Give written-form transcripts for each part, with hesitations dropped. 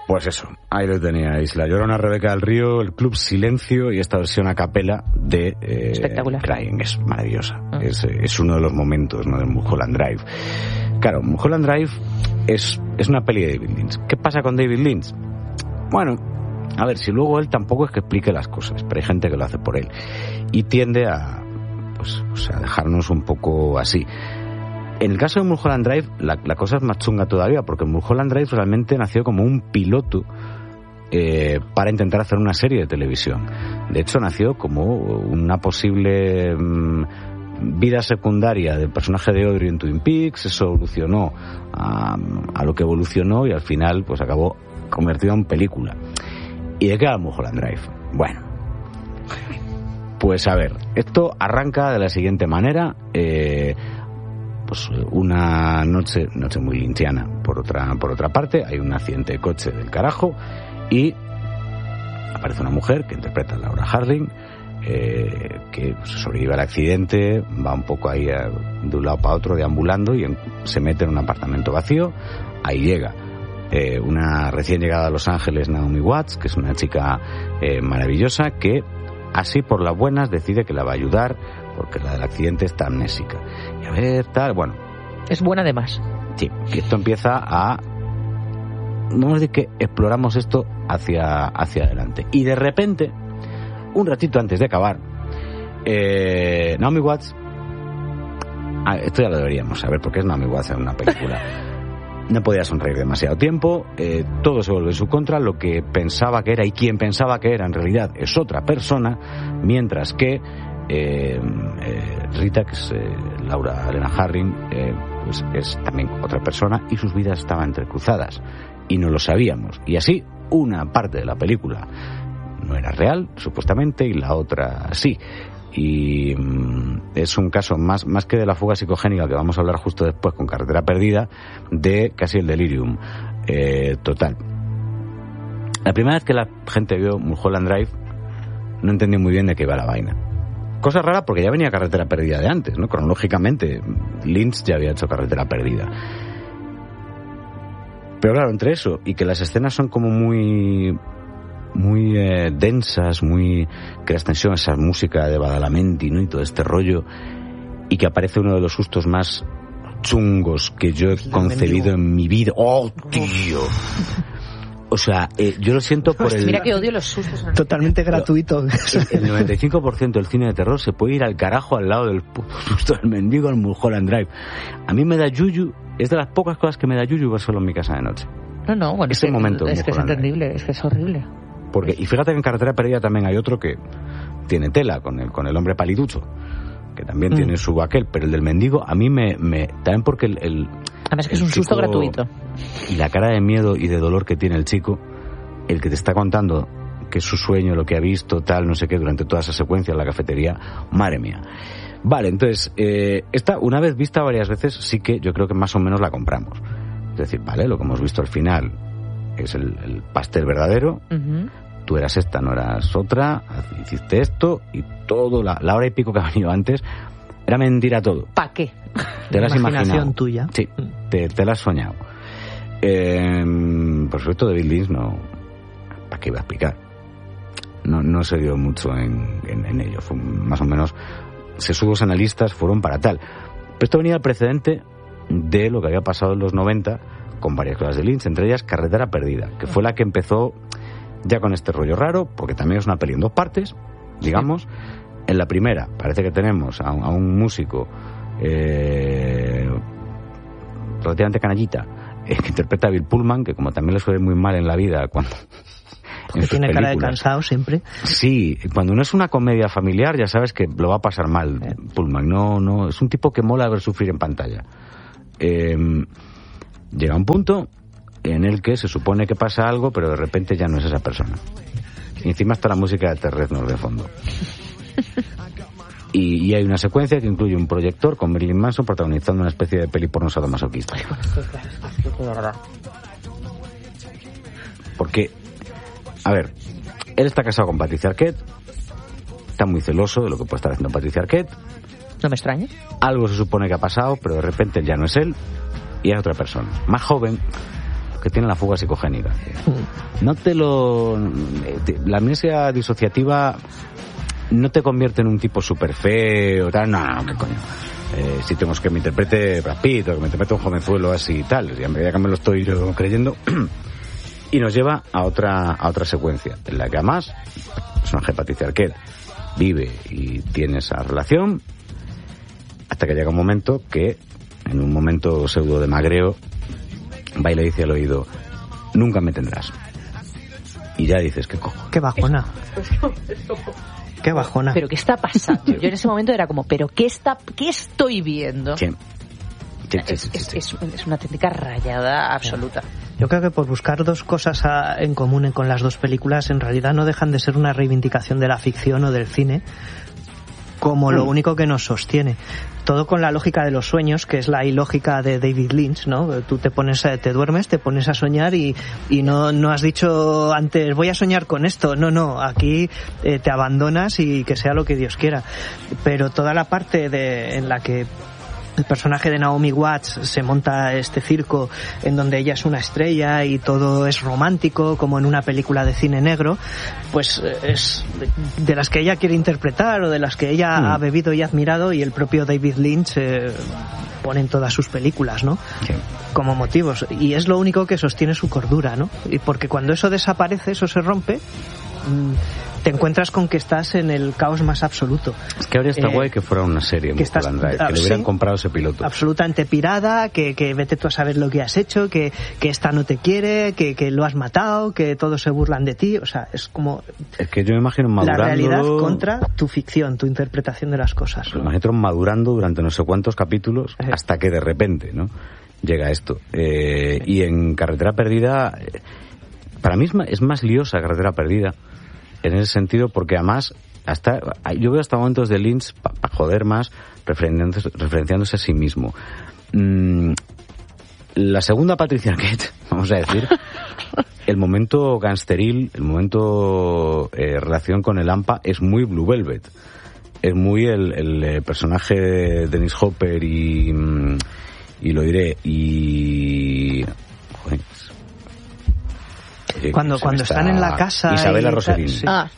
Pues eso, ahí lo teníais. La Llorona, Rebeca del Río, el Club Silencio y esta versión a capela de espectacular. Crying. Es maravillosa. Es uno de los momentos, ¿no?, de Mulholland Drive. Claro, Mulholland Drive es una peli de David Lynch. ¿Qué pasa con David Lynch? Bueno, a ver, si luego él tampoco es que explique las cosas, pero hay gente que lo hace por él. Y tiende a, pues, o sea, dejarnos un poco así. En el caso de Mulholland Drive, la cosa es más chunga todavía, porque Mulholland Drive realmente nació como un piloto para intentar hacer una serie de televisión. De hecho, nació como una posible vida secundaria del personaje de Audrey en Twin Peaks. Eso evolucionó a lo que evolucionó y al final pues acabó convertido en película. ¿Y de qué va Mulholland Drive? Bueno, pues a ver, esto arranca de la siguiente manera. Pues una noche muy lynchiana por otra parte, hay un accidente de coche del carajo y aparece una mujer que interpreta a Laura Harling, que sobrevive al accidente, va un poco ahí de un lado para otro deambulando y se mete en un apartamento vacío. Ahí llega una recién llegada a Los Ángeles, Naomi Watts, que es una chica maravillosa, que así por las buenas decide que la va a ayudar porque la del accidente está amnésica. Y a ver, tal, bueno. Es buena además. Sí, y esto empieza a... Vamos a decir que exploramos esto hacia adelante. Y de repente, un ratito antes de acabar, Naomi Watts... esto ya lo deberíamos saber porque es Naomi Watts en una película. No podía sonreír demasiado tiempo, todo se vuelve en su contra, lo que pensaba que era y quien pensaba que era en realidad es otra persona, mientras que Rita, que es Laura Elena Harring, pues es también otra persona y sus vidas estaban entrecruzadas y no lo sabíamos. Y así una parte de la película no era real, supuestamente, y la otra sí. Y es un caso más que de la fuga psicogénica, que vamos a hablar justo después con Carretera Perdida, de casi el delirium total. La primera vez que la gente vio Mulholland Drive no entendí muy bien de qué iba la vaina. Cosa rara porque ya venía Carretera Perdida de antes, ¿no? Cronológicamente Lynch ya había hecho Carretera Perdida. Pero claro, entre eso y que las escenas son como muy densas, que la extensión, esa música de Badalamenti, ¿no?, y todo este rollo, y que aparece uno de los sustos más chungos que yo he concebido en mi vida. ¡Oh, tío! O sea, yo lo siento por el... Mira que odio los sustos. Totalmente gratuito. El 95% del cine de terror se puede ir al carajo al lado del susto del mendigo en Mulholland Drive. A mí me da yuyu, es de las pocas cosas que me da yuyu ver solo en mi casa de noche. No, bueno, ese momento es que es entendible, es que es horrible. Porque, y fíjate que en Carretera Perdida también hay otro que tiene tela con el hombre paliducho, que también tiene su aquel, pero el del mendigo a mí me también porque además que es un susto gratuito. Y la cara de miedo y de dolor que tiene el chico, el que te está contando que es su sueño, lo que ha visto, tal, no sé qué, durante toda esa secuencia en la cafetería, madre mía. Vale, entonces, esta, una vez vista varias veces, sí que yo creo que más o menos la compramos. Es decir, vale, lo que hemos visto al final es el pastel verdadero. Uh-huh. Tú eras esta, no eras otra, hiciste esto, y todo, la hora y pico que ha venido antes, era mentira todo. ¿Para qué? Te la has imaginado. Tuya. Sí, te la has soñado. Por supuesto, David Lynch no... ¿Para qué iba a explicar? No se dio mucho en ello. Fue más o menos... Sesudos analistas fueron para tal. Pero esto venía al precedente de lo que había pasado en los 90 con varias cosas de Lynch, entre ellas Carretera Perdida, que fue la que empezó ya con este rollo raro, porque también es una peli en dos partes, digamos. En la primera parece que tenemos a un músico relativamente canallita, que interpreta a Bill Pullman, que como también le suele muy mal en la vida cuando... Porque tiene películas. Cara de cansado siempre. Sí, cuando no es una comedia familiar ya sabes que lo va a pasar mal Pullman. No, es un tipo que mola ver sufrir en pantalla. Llega un punto en el que se supone que pasa algo, pero de repente ya no es esa persona. Y encima está la música de Ted Reznor de fondo. Y hay una secuencia que incluye un proyector con Marilyn Manson protagonizando una especie de peli porno sadomasoquista. Porque, a ver, él está casado con Patricia Arquette, está muy celoso de lo que puede estar haciendo Patricia Arquette. No me extraña. Algo se supone que ha pasado, pero de repente ya no es él y es otra persona, más joven, que tiene la fuga psicogénica. No te lo... La amnesia disociativa no te convierte en un tipo súper feo, tal, no, qué coño. Si tenemos que me interprete Brad Pitt o que me interprete un jovenzuelo así y tal, ya que me lo estoy yo creyendo. Y nos lleva a otra secuencia, en la que además el personaje de Patricia Arquette vive y tiene esa relación, hasta que llega un momento que, en un momento pseudo de magreo, va y le dice al oído: nunca me tendrás. Y ya dices, ¿qué cojo? Qué bajona. Qué bajona. ¿Pero qué está pasando? Yo en ese momento era como, ¿pero qué estoy viendo? Sí. Es una auténtica rayada absoluta. Yo creo que por buscar dos cosas en común con las dos películas, en realidad no dejan de ser una reivindicación de la ficción o del cine como lo único que nos sostiene. Todo con la lógica de los sueños, que es la ilógica de David Lynch, ¿no? Tú te duermes, te pones a soñar y no has dicho antes, voy a soñar con esto. No, aquí te abandonas y que sea lo que Dios quiera. Pero toda la parte en la que el personaje de Naomi Watts se monta este circo en donde ella es una estrella y todo es romántico como en una película de cine negro, pues es de las que ella quiere interpretar o de las que ella ha bebido y admirado, y el propio David Lynch pone en todas sus películas, ¿no? Sí. Como motivos, y es lo único que sostiene su cordura, ¿no? Y porque cuando eso desaparece, eso se rompe, te encuentras con que estás en el caos más absoluto. Es que habría estado guay que fuera una serie, que le hubieran comprado ese piloto. Absolutamente pirada, que vete tú a saber lo que has hecho, que esta no te quiere, que lo has matado, que todos se burlan de ti. O sea, es como... Es que yo me imagino madurando... La realidad contra tu ficción, tu interpretación de las cosas. Me imagino madurando durante no sé cuántos capítulos hasta que de repente, ¿no?, llega esto. Y en Carretera Perdida... Para mí es más liosa Carretera Perdida, en ese sentido, porque además yo veo hasta momentos de Lynch para joder más, referenciándose a sí mismo. La segunda Patricia Arquette, vamos a decir, el momento gangsteril, el momento relación con el AMPA es muy Blue Velvet, es muy el personaje de Dennis Hopper y lo diré, y... Joder, cuando están en la casa Isabella Rossellini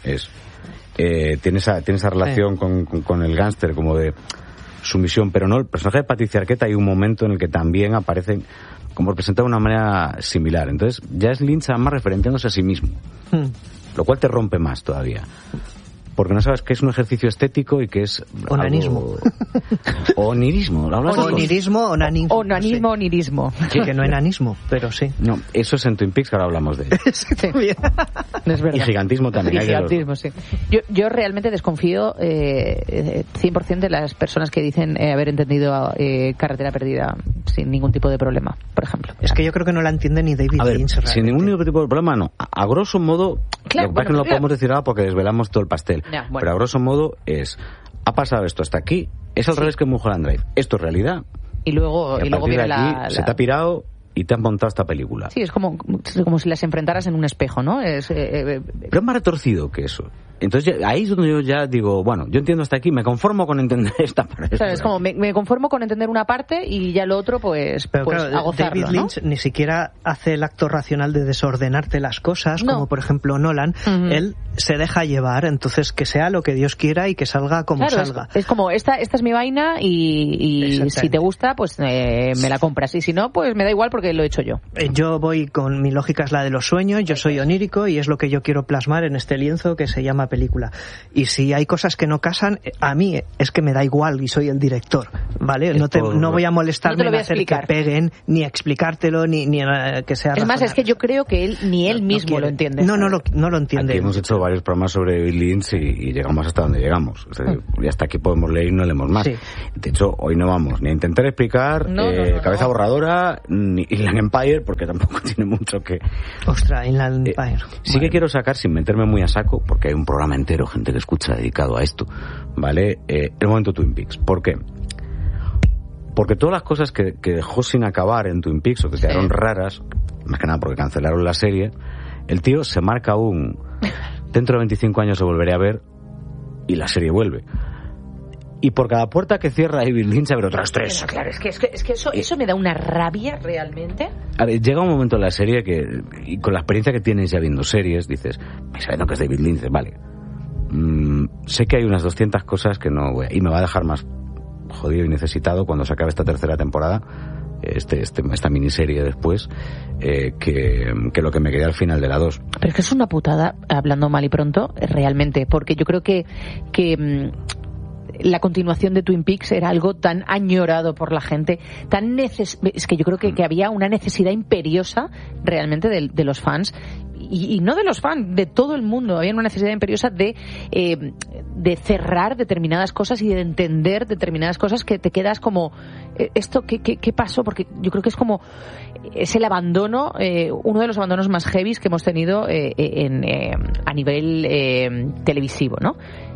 tiene esa relación con el gángster como de sumisión, pero no, el personaje de Patricia Arquette hay un momento en el que también aparecen como representado de una manera similar, entonces ya es Lynch más referenciándose a sí mismo, lo cual te rompe más todavía, porque no sabes que es un ejercicio estético y que es onanismo. Onirismo, onirismo, onanismo. Onanismo, onirismo. Sí, que no enanismo, pero sí. No, eso es en Twin Peaks, que ahora hablamos de ello. Sí, también. No es verdad. Y gigantismo también. Y gigantismo, sí. Yo realmente desconfío 100% de las personas que dicen haber entendido Carretera Perdida sin ningún tipo de problema, por ejemplo. Es que yo creo que no la entiende ni David Lynch. Sin ningún tipo de problema, no. A grosso modo, claro, lo que pasa es que no lo podemos decir ahora porque desvelamos todo el pastel. Ya, bueno. Pero a grosso modo ha pasado esto hasta aquí, es al revés que Mulholland Drive. Esto es realidad. Y luego viene se te ha pirado y te han montado esta película. Sí, es como si las enfrentaras en un espejo, ¿no? Pero es más retorcido que eso. Entonces ahí es donde yo ya digo, bueno, yo entiendo hasta aquí, me conformo con entender esta parte. Claro, es como, me conformo con entender una parte y ya lo otro, pues claro, a gozarlo, David Lynch, ¿no?, ni siquiera hace el acto racional de desordenarte las cosas, como por ejemplo Nolan. Él se deja llevar, entonces que sea lo que Dios quiera y que salga como salga. Es como, esta es mi vaina y si te gusta, pues me la compras, y si no, pues me da igual porque lo he hecho yo. Yo voy con mi lógica, es la de los sueños, yo soy onírico y es lo que yo quiero plasmar en este lienzo que se llama película. Y si hay cosas que no casan, a mí es que me da igual y soy el director, ¿vale? No voy a molestarme en hacer que peguen, ni a explicártelo, ni que sea razonable. Es más, es que yo creo que él mismo lo entiende. No lo entiende. Aquí hemos hecho varios programas sobre David Lynch y llegamos hasta donde llegamos. O sea, y hasta aquí podemos leer y no leemos más. Sí. De hecho, hoy no vamos ni a intentar explicar Cabeza Borradora ni Inland Empire, porque tampoco tiene mucho que... Ostras, Inland Empire. Sí que quiero sacar, sin meterme muy a saco, porque hay un programa entero, gente que escucha, dedicado a esto, ¿vale? El momento Twin Peaks. ¿Por qué? Porque todas las cosas que dejó sin acabar en Twin Peaks, o que quedaron raras, más que nada porque cancelaron la serie, el tío se marca dentro de 25 años lo volveré a ver y la serie vuelve. y por cada puerta que cierra David Lynch abre otras 3. Claro, es que eso me da una rabia realmente. A ver, llega un momento en la serie que, y con la experiencia que tienes ya viendo series, dices, sabiendo que es David Lynch, vale, sé que hay unas 200 cosas que no voy a, y me va a dejar más jodido y necesitado cuando se acabe esta tercera temporada, esta miniserie después, que lo que me quedé al final de la 2. Pero es que es una putada, hablando mal y pronto, realmente, porque yo creo que la continuación de Twin Peaks era algo tan añorado por la gente, es que yo creo que había una necesidad imperiosa realmente de los fans, y no de los fans, de todo el mundo. Había una necesidad imperiosa de cerrar determinadas cosas y de entender determinadas cosas, que te quedas como, ¿esto qué pasó? Porque yo creo que es el abandono, uno de los abandonos más heavies que hemos tenido a nivel televisivo, ¿no?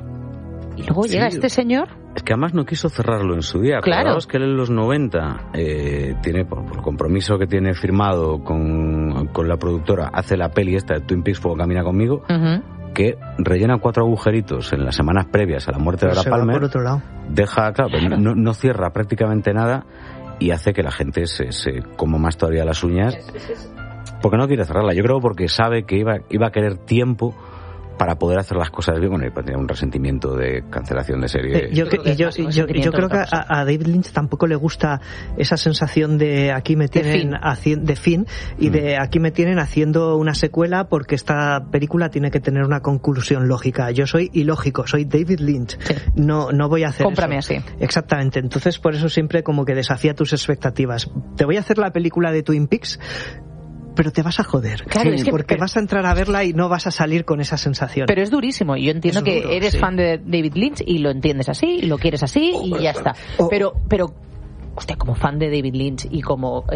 Y luego llega este señor. Es que además no quiso cerrarlo en su día. Claro. Es que él en los 90 tiene, por el compromiso que tiene firmado con la productora, hace la peli esta de Twin Peaks Fuego Camina Conmigo, que rellena 4 agujeritos en las semanas previas a la muerte de Laura Palmer. Por otro lado. Deja, claro, no cierra prácticamente nada y hace que la gente se coma más todavía las uñas, porque no quiere cerrarla. Yo creo porque sabe que iba a querer tiempo para poder hacer las cosas bien. Bueno, y tenía un resentimiento de cancelación de serie. Yo creo que a David Lynch tampoco le gusta esa sensación de aquí me tienen de fin y de aquí me tienen haciendo una secuela, porque esta película tiene que tener una conclusión lógica. Yo soy ilógico, soy David Lynch. Sí. No voy a hacer Cómprame eso. Así. Exactamente. Entonces, por eso siempre como que desafía tus expectativas. Te voy a hacer la película de Twin Peaks, pero te vas a joder, claro, es que, porque vas a entrar a verla y no vas a salir con esa sensación. Pero es durísimo. Yo entiendo que eres fan de David Lynch y lo entiendes así y lo quieres así y ya está. Pero usted, como fan de David Lynch y como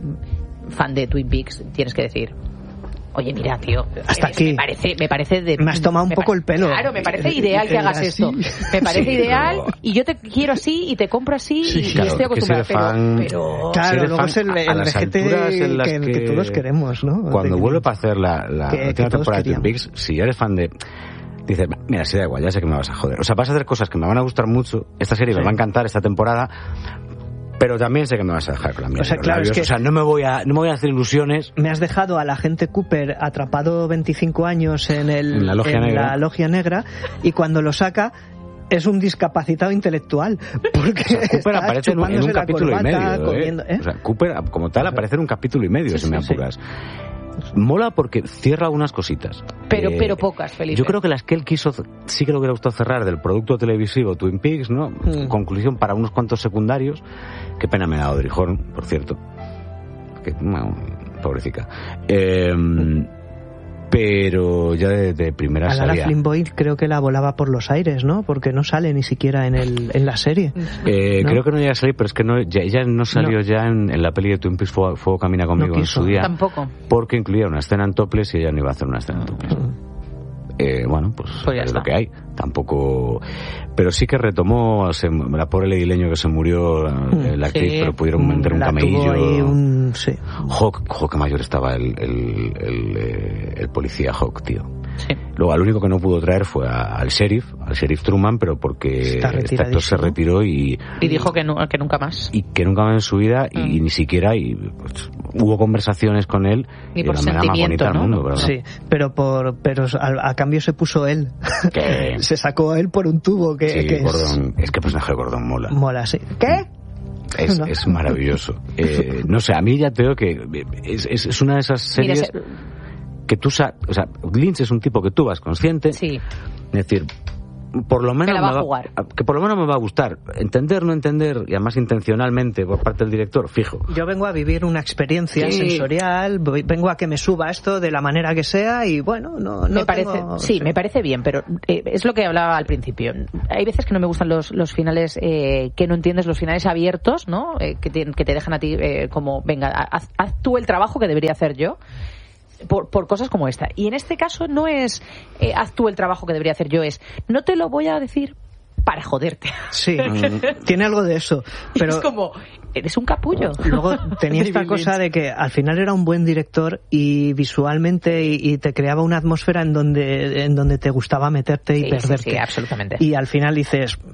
fan de Twin Peaks, tienes que decir, oye, mira, tío, hasta aquí me parece me has tomado un poco el pelo. Claro, me parece ideal que hagas esto. Me parece ideal y yo te quiero así y te compro así y claro, estoy acostumbrada. Pero claro, luego es el vejete que todos queremos, ¿no? Cuando vuelve para hacer la última temporada de Twin Peaks, si eres fan de... Dices, mira, sí, da igual, ya sé que me vas a joder. O sea, vas a hacer cosas que me van a gustar mucho. Esta serie me va a encantar, esta temporada, pero también sé que me vas a dejar con la mierda. O sea, claro, o sea, no me voy a hacer ilusiones. Me has dejado a la agente Cooper atrapado 25 años en la logia negra, y cuando lo saca es un discapacitado intelectual, porque o sea, Cooper aparece en un capítulo y medio, O sea, Cooper como tal aparece en un capítulo y medio, si me apuras. Mola porque cierra unas cositas. Pero pocas, Felipe. Yo creo que las que él quiso, sí que lo hubiera gustado cerrar del producto televisivo Twin Peaks, ¿no? Conclusión para unos cuantos secundarios. Qué pena me ha dado Audrey Horne, por cierto. Pobrecita. Pero ya de primera a salida. Lara Flynn Boyle creo que la volaba por los aires, ¿no? Porque no sale ni siquiera en la serie. ¿No? Creo que no llega a salir, pero es que ella no salió ya en la peli de Twin Peaks Fuego Camina Conmigo en su día. Tampoco. Porque incluía una escena en topless y ella no iba a hacer una escena en topless. Bueno, pues ya es está. lo que hay. Tampoco... Pero sí que retomó la pobre Lady Leño que se murió, la actriz, pero pudieron vender un camello. Hawk, que mayor estaba el policía Hawk, tío. Sí. Luego, al único que no pudo traer fue al sheriff Truman, pero porque este actor se retiró y dijo que nunca más. Y que nunca más en su vida, y ni siquiera pues, hubo conversaciones con él. Ni por sentimiento, ¿no? Mundo, ¿verdad? Sí, pero a cambio se puso él. Se sacó él por un tubo que Gordon, es que el personaje de Gordon mola. Mola, sí. ¿Qué? Es maravilloso. No sé, a mí ya te digo que es una de esas series... que tú, o sea, Lynch es un tipo que tú vas consciente, sí. Es decir, por lo menos por lo menos me va a gustar, entender, no entender, y además intencionalmente por parte del director, fijo. Yo vengo a vivir una experiencia sensorial, vengo a que me suba esto de la manera que sea, y bueno, me parece bien, pero es lo que hablaba al principio. Hay veces que no me gustan los finales que no entiendes, los finales abiertos, ¿no? Que te dejan a ti como, venga, haz tú el trabajo que debería hacer yo. Por cosas como esta. Y en este caso no es haz tú el trabajo que debería hacer yo, es no te lo voy a decir para joderte. Sí, tiene algo de eso. Pero es como, eres un capullo. Luego tenía esta cosa de que al final era un buen director y visualmente y te creaba una atmósfera en donde te gustaba meterte y perderte. Sí, absolutamente. Y al final dices...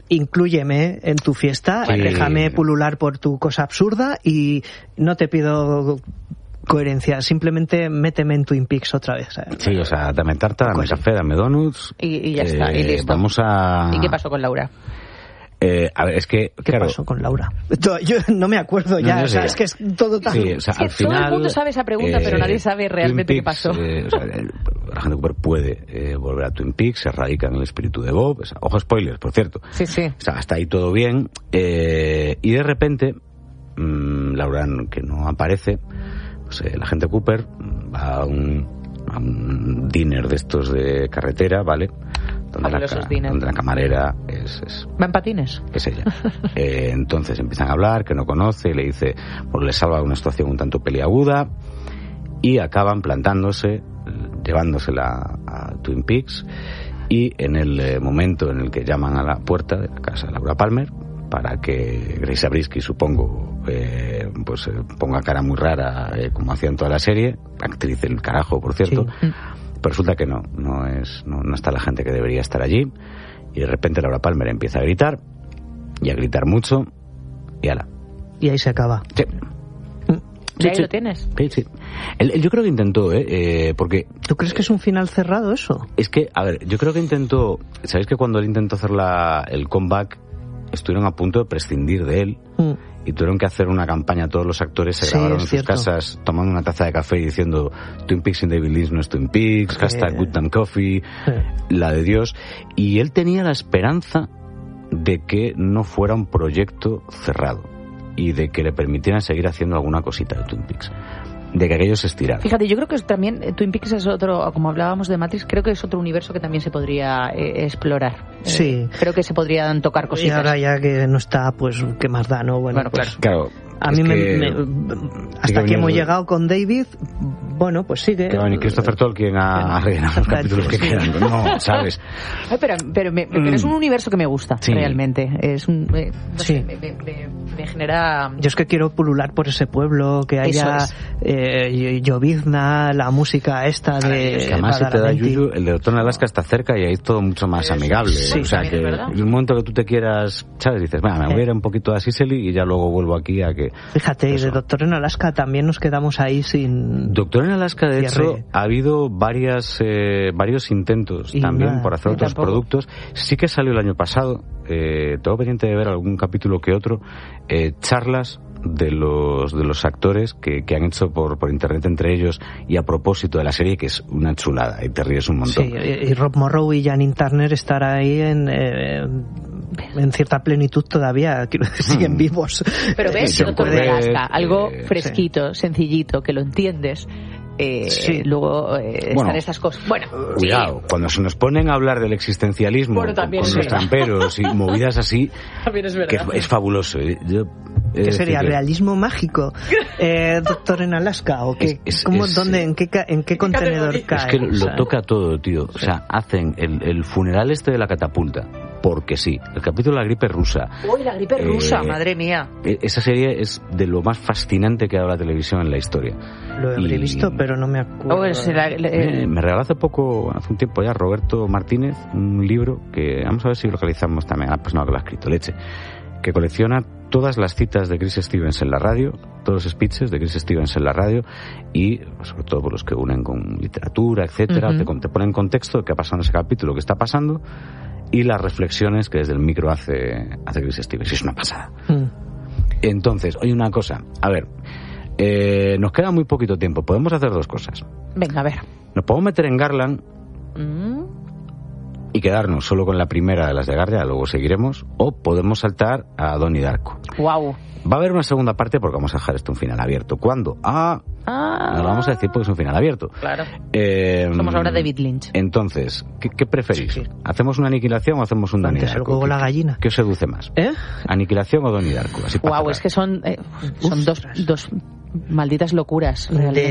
inclúyeme en tu fiesta, déjame pulular por tu cosa absurda y no te pido coherencia, simplemente méteme en Twin Peaks otra vez. Sí, o sea, dame tarta, dame café, dame donuts. Y ya está, y listo. Vamos a... ¿Y qué pasó con Laura? A ver, es que... ¿Qué pasó con Laura? Yo no me acuerdo ya, no, o sea, es que es todo tan... Sí, o sea, es que al final, todo el mundo sabe esa pregunta, pero nadie sabe realmente qué pasó. O sea, la gente Cooper puede volver a Twin Peaks, se radica en el espíritu de Bob. O sea, ojo, spoilers, por cierto. Sí, sí. O sea, hasta ahí todo bien. Y de repente, Laura, que no aparece, pues la gente Cooper va a un dinner de estos de carretera, ¿vale? Donde la camarera es... ¿Va en patines? Es ella. Entonces empiezan a hablar, que no conoce, le dice, pues le salva una situación un tanto peliaguda, y acaban plantándose, llevándosela a Twin Peaks, y en el momento en el que llaman a la puerta de la casa de Laura Palmer, para que Grace Zabriskie, supongo, ponga cara muy rara, como hacía en toda la serie, actriz del carajo, por cierto. Sí. Pero resulta que no está la gente que debería estar allí, y de repente Laura Palmer empieza a gritar, y a gritar mucho, y ala. Y ahí se acaba. Sí. ¿Y ahí lo tienes? Sí. Yo creo que intentó, porque... ¿Tú crees que es un final cerrado eso? Es que, a ver, yo creo que intentó... ¿Sabéis que cuando él intentó hacer el comeback, estuvieron a punto de prescindir de él? Y tuvieron que hacer una campaña, todos los actores se grabaron en sus casas tomando una taza de café y diciendo Twin Peaks sin David Lynch no es Twin Peaks, hashtag Good Damn Coffee, la de Dios. Y él tenía la esperanza de que no fuera un proyecto cerrado y de que le permitieran seguir haciendo alguna cosita de Twin Peaks, de que aquello se estirara. Fíjate, yo creo que también Twin Peaks es otro, como hablábamos de Matrix, creo que es otro universo que también se podría explorar. Sí. Creo que se podrían tocar cositas. Y ahora ya que no está, pues qué más da, ¿no? Bueno, pues, claro. A mí hasta que hemos llegado con David, bueno, pues sigue. Que va a venir Christopher Tolkien a rellenar los capítulos que quedan. No, ¿sabes? Ay, pero es un universo que me gusta, realmente. Es un... sí. Me genera... Yo es que quiero pulular por ese pueblo, que haya llovizna, la música esta de... Es que además si te da yuyu, el de Doctor en Alaska está cerca y ahí es todo mucho más amigable. Sí, o sea, que en un momento que tú te quieras, ¿sabes? Dices, me voy a ir un poquito a Sicily y ya luego vuelvo aquí a que... Fíjate, y de Doctor en Alaska también nos quedamos ahí sin... Doctor en Alaska, de hecho, ha habido varios intentos también por hacer otros productos. Sí que salió el año pasado, tengo pendiente de ver algún capítulo que otro, charlas de los actores que han hecho por internet entre ellos y a propósito de la serie, que es una chulada y te ríes un montón. Sí, y Rob Morrow y Janine Turner estar ahí en cierta plenitud todavía, siguen vivos. Pero ves, Doctor de Alaska, algo fresquito, sencillito, que lo entiendes. Luego están esas cosas. Bueno, cuidado, cuando se nos ponen a hablar del existencialismo con los tramperos y movidas así, que es fabuloso. ¿Qué sería? ¿Realismo mágico? ¿Doctor en Alaska? ¿O qué? ¿Dónde? ¿En qué contenedor cae? Es que lo toca todo, tío. O sea, hacen el funeral de la catapulta, porque sí. El capítulo de la gripe rusa. ¡Uy, la gripe rusa! ¡Madre mía! Esa serie es de lo más fascinante que ha dado la televisión en la historia. Lo habré visto, pero no me acuerdo. Me regaló hace un tiempo ya, Roberto Martínez, un libro que vamos a ver si localizamos también a la persona que lo ha escrito, Leche, que colecciona todas las citas de Chris Stevens en la radio, todos los speeches de Chris Stevens en la radio, y sobre todo por los que unen con literatura, etcétera, te ponen en contexto de qué ha pasado en ese capítulo, qué está pasando, y las reflexiones que desde el micro hace Chris Stevens. Es una pasada. Entonces, oye, una cosa, a ver, nos queda muy poquito tiempo, podemos hacer dos cosas. Venga, a ver. Nos podemos meter en Garland y quedarnos solo con la primera de las de Garland, luego seguiremos, o podemos saltar a Donnie Darko. Wow. Va a haber una segunda parte porque vamos a dejar esto un final abierto. ¿Cuándo? No lo vamos a decir porque es un final abierto. Claro. Somos ahora David Lynch. Entonces, ¿qué preferís? Sí. ¿Hacemos una aniquilación o hacemos un Donnie Darko? Luego la gallina. ¿Qué os seduce más? ¿Aniquilación o Donnie Darko? Wow, es que son dos malditas locuras realmente.